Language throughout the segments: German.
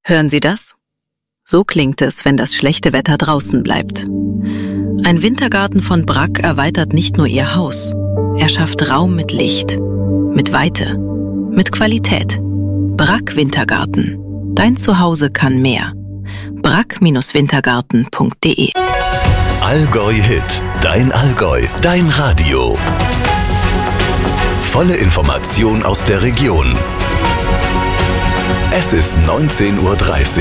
Hören Sie das? So klingt es, wenn das schlechte Wetter draußen bleibt. Ein Wintergarten von Bragg erweitert nicht nur Ihr Haus. Er schafft Raum mit Licht, mit Weite, mit Qualität. Bragg Wintergarten. Dein Zuhause kann mehr. bragg-wintergarten.de. Allgäu Hit. Dein Allgäu. Dein Radio. Volle Information aus der Region. Es ist 19:30 Uhr.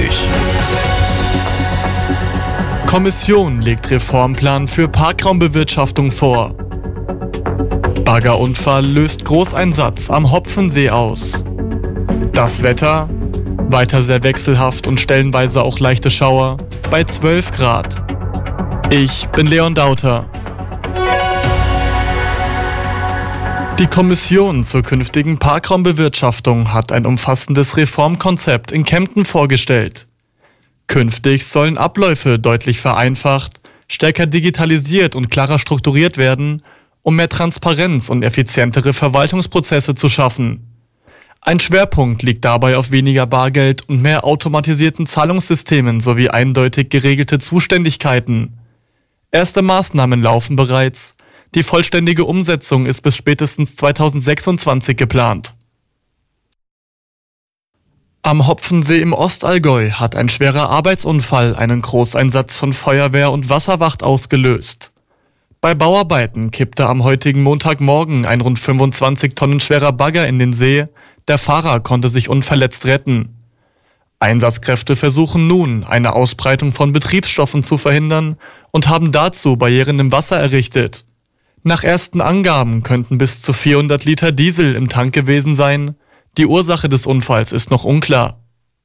Kommission legt Reformplan für Parkraumbewirtschaftung vor. Baggerunfall löst Großeinsatz am Hopfensee aus. Das Wetter? Weiter sehr wechselhaft und stellenweise auch leichte Schauer bei 12 Grad. Ich bin Leon Dauter. Die Kommission zur künftigen Parkraumbewirtschaftung hat ein umfassendes Reformkonzept in Kempten vorgestellt. Künftig sollen Abläufe deutlich vereinfacht, stärker digitalisiert und klarer strukturiert werden, um mehr Transparenz und effizientere Verwaltungsprozesse zu schaffen. Ein Schwerpunkt liegt dabei auf weniger Bargeld und mehr automatisierten Zahlungssystemen sowie eindeutig geregelte Zuständigkeiten. Erste Maßnahmen laufen bereits. Die vollständige Umsetzung ist bis spätestens 2026 geplant. Am Hopfensee im Ostallgäu hat ein schwerer Arbeitsunfall einen Großeinsatz von Feuerwehr und Wasserwacht ausgelöst. Bei Bauarbeiten kippte am heutigen Montagmorgen ein rund 25 Tonnen schwerer Bagger in den See. Der Fahrer konnte sich unverletzt retten. Einsatzkräfte versuchen nun, eine Ausbreitung von Betriebsstoffen zu verhindern und haben dazu Barrieren im Wasser errichtet. Nach ersten Angaben könnten bis zu 400 Liter Diesel im Tank gewesen sein. Die Ursache des Unfalls ist noch unklar.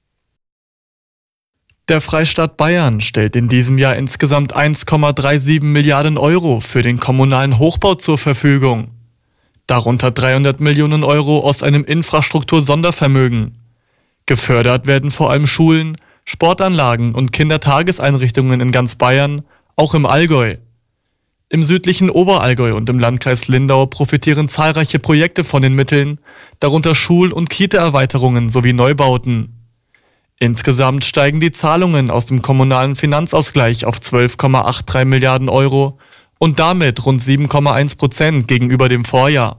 Der Freistaat Bayern stellt in diesem Jahr insgesamt 1,37 Milliarden Euro für den kommunalen Hochbau zur Verfügung. Darunter 300 Millionen Euro aus einem Infrastruktur-Sondervermögen. Gefördert werden vor allem Schulen, Sportanlagen und Kindertageseinrichtungen in ganz Bayern, auch im Allgäu. Im südlichen Oberallgäu und im Landkreis Lindau profitieren zahlreiche Projekte von den Mitteln, darunter Schul- und Kita-Erweiterungen sowie Neubauten. Insgesamt steigen die Zahlungen aus dem kommunalen Finanzausgleich auf 12,83 Milliarden Euro und damit rund 7,1% gegenüber dem Vorjahr.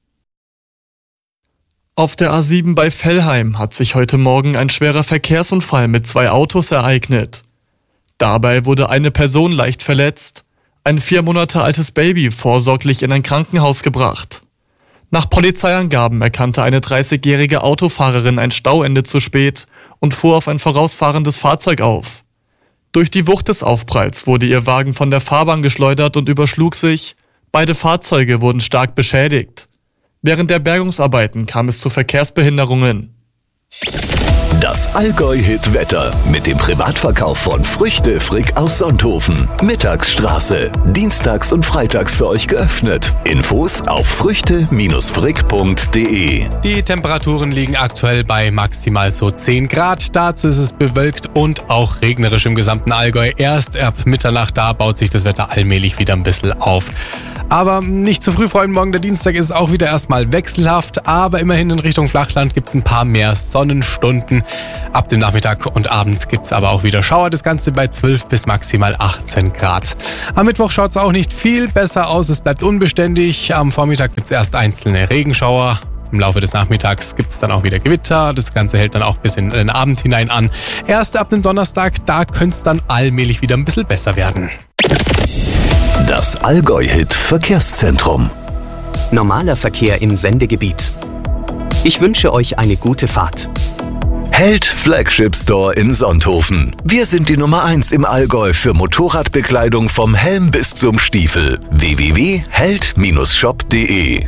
Auf der A7 bei Vellheim hat sich heute Morgen ein schwerer Verkehrsunfall mit 2 Autos ereignet. Dabei wurde eine Person leicht verletzt, ein 4 Monate altes Baby vorsorglich in ein Krankenhaus gebracht. Nach Polizeiangaben erkannte eine 30-jährige Autofahrerin ein Stauende zu spät und fuhr auf ein vorausfahrendes Fahrzeug auf. Durch die Wucht des Aufpralls wurde ihr Wagen von der Fahrbahn geschleudert und überschlug sich. Beide Fahrzeuge wurden stark beschädigt. Während der Bergungsarbeiten kam es zu Verkehrsbehinderungen. Das Allgäu-Hit-Wetter mit dem Privatverkauf von Früchte Frick aus Sonthofen. Mittagsstraße. Dienstags und freitags für euch geöffnet. Infos auf früchte-frick.de. Die Temperaturen liegen aktuell bei maximal so 10 Grad. Dazu ist es bewölkt und auch regnerisch im gesamten Allgäu. Erst ab Mitternacht, da baut sich das Wetter allmählich wieder ein bisschen auf. Aber nicht zu früh freuen, morgen der Dienstag ist auch wieder erstmal wechselhaft, aber immerhin in Richtung Flachland gibt es ein paar mehr Sonnenstunden. Ab dem Nachmittag und Abend gibt es aber auch wieder Schauer, das Ganze bei 12 bis maximal 18 Grad. Am Mittwoch schaut es auch nicht viel besser aus, es bleibt unbeständig. Am Vormittag gibt es erst einzelne Regenschauer. Im Laufe des Nachmittags gibt es dann auch wieder Gewitter. Das Ganze hält dann auch bis in den Abend hinein an. Erst ab dem Donnerstag, da könnte es dann allmählich wieder ein bisschen besser werden. Das Allgäu-Hit-Verkehrszentrum. Normaler Verkehr im Sendegebiet. Ich wünsche euch eine gute Fahrt. Held Flagship Store in Sonthofen. Wir sind die Nummer 1 im Allgäu für Motorradbekleidung vom Helm bis zum Stiefel. www.held-shop.de.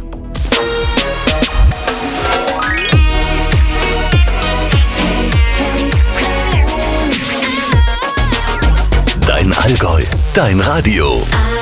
Dein Allgäu, dein Radio.